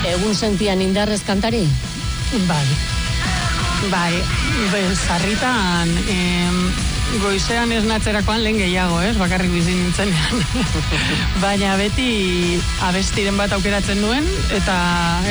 Egun sentian indarrez kantari? Bai, sarritan goizean esnatzerakoan lehen gehiago, bakarrik bizi nintzenean. Baina beti abestiren bat aukeratzen nuen, eta